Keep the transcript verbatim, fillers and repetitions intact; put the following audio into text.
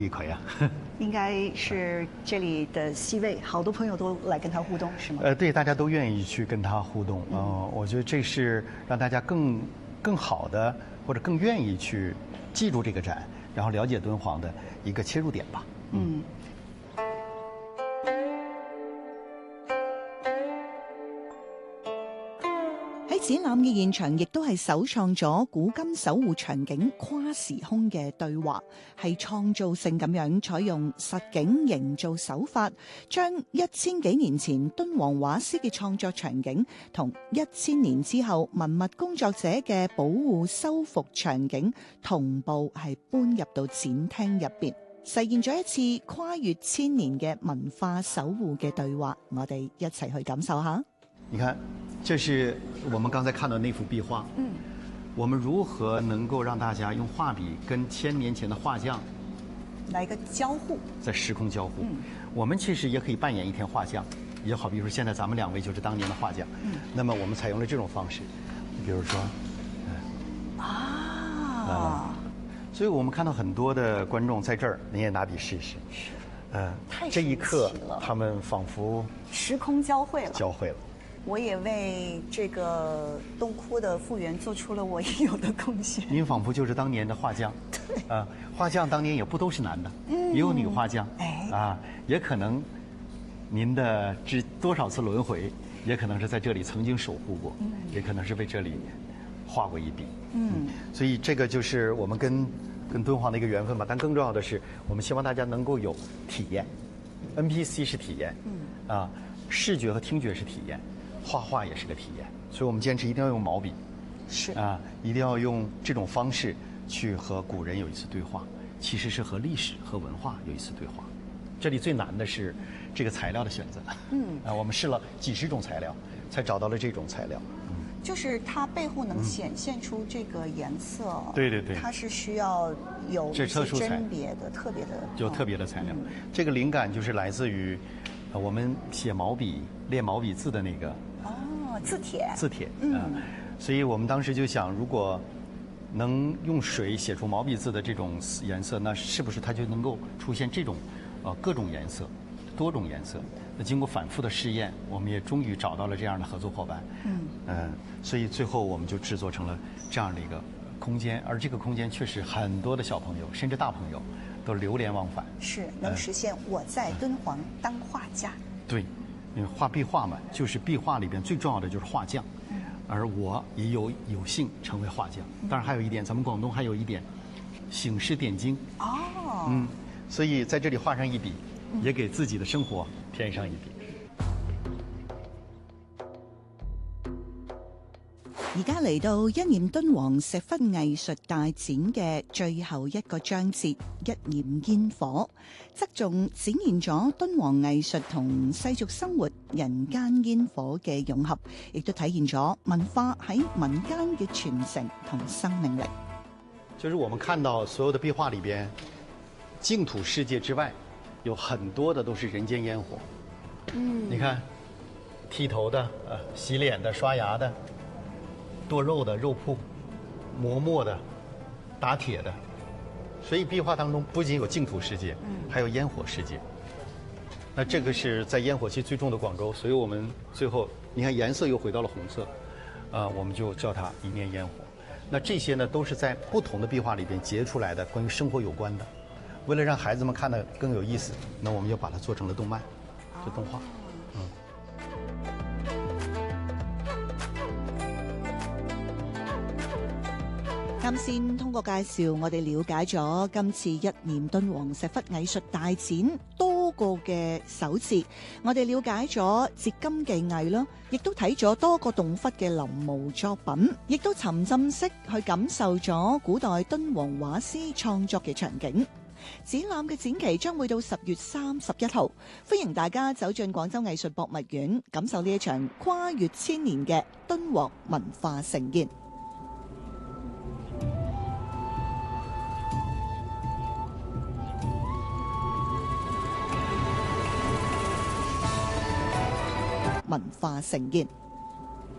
一口呀， 应该是这里的 C 位，好多朋友都来跟他互动，是吗？ 呃，对，大家都愿意去跟他互动。嗯、呃，我觉得这是让大家更更好的或者更愿意去记住这个展，然后了解敦煌的一个切入点吧。 嗯。 展覽嘅現場亦都係首創咗古今守護場景跨時空嘅對話，係創造性咁樣採用實景營造手法，將一千幾年前敦煌畫師嘅創作場景同一千年之後文物工作者嘅保護修復場景同步係搬入到展廳入邊，實現咗一次跨越千年嘅文化守護嘅對話。我哋一齊去感受下。 你看，这是我们刚才看到那幅壁画。嗯，我们如何能够让大家用画笔跟千年前的画匠来个交互， 在时空交互？ 嗯， 我们其实也可以扮演一天画匠，也好比如说现在咱们两位就是当年的画匠。嗯，那么我们采用了这种方式，比如说， 嗯、啊、 嗯，所以我们看到很多的观众在这儿，你也拿笔试试。 是， 嗯， 太这一刻他们仿佛时空交汇了， 交汇了。 我也为这个洞窟的复原做出了我应有的贡献。 您仿佛就是当年的画匠， 对， 啊，画匠当年也不都是男的，嗯，也有女画匠， 哎， 啊，也可能您的这多少次轮回，也可能是在这里曾经守护过，嗯，也可能是为这里画过一笔，嗯，所以这个就是我们跟跟敦煌的一个缘分吧。但更重要的是，我们希望大家能够有体验 ，N P C 是体验，嗯，啊，视觉和听觉是体验。画画也是个体验，所以我们坚持一定要用毛笔， 是啊，一定要用这种方式去和古人有一次对话，其实是和历史和文化有一次对话。这里最难的是这个材料的选择，嗯，啊，我们试了几十种材料，才找到了这种材料， 嗯，就是它背后能显现出这个颜色， 嗯、对对对， 它是需要有一些甄别的、特别的， 有特别的材料。嗯、这个灵感就是来自于，呃，我们写毛笔、练毛笔字的那个。 哦，字帖， 字帖，嗯、呃，所以我们当时就想，如果能用水写出毛笔字的这种颜色，那是不是它就能够出现这种，呃，各种颜色，多种颜色？那经过反复的试验，我们也终于找到了这样的合作伙伴，嗯，嗯、呃，所以最后我们就制作成了这样的一个空间，而这个空间确实很多的小朋友甚至大朋友都流连忘返， 是能实现我在敦煌当画家， 呃、对。因为画壁画嘛，就是壁画里边最重要的就是画匠，嗯、而我也有有幸成为画匠。当然还有一点，咱们广东还有一点，醒世点睛。 哦， 嗯，所以在这里画上一笔，嗯、也给自己的生活添上一笔。 而家嚟到一念敦煌石窟藝術大展嘅最後一個章節，一念煙火，側重展現咗敦煌藝術同世俗生活人間煙火嘅融合，亦都體現咗文化喺民間嘅傳承同生命力。 就是我們看到所有的壁畫裏邊，淨土世界之外，有很多的都是人間煙火。嗯，你看，剃頭的、呃，洗臉的、刷牙的。剁肉的肉铺，磨墨的，打铁的，所以壁画当中不仅有净土世界，还有烟火世界。那这个是在烟火气最重的广州，所以我们最后你看颜色又回到了红色，啊、呃，我们就叫它一念烟火。那这些呢，都是在不同的壁画里边结出来的关于生活有关的。为了让孩子们看得更有意思，那我们就把它做成了動漫，做動畫。嗯。 啱先通過介紹，我哋了解咗今次一念敦煌石窟藝術大展多個嘅手節，我哋了解咗折金技藝啦，亦都睇咗多個洞窟嘅臨摹作品，亦都沉浸式去感受咗古代敦煌畫師創作嘅場景。展覽嘅展期將會到十月三十一號，歡迎大家走進廣州藝術博物院，感受呢一場跨越千年嘅敦煌文化盛宴。文化盛宴。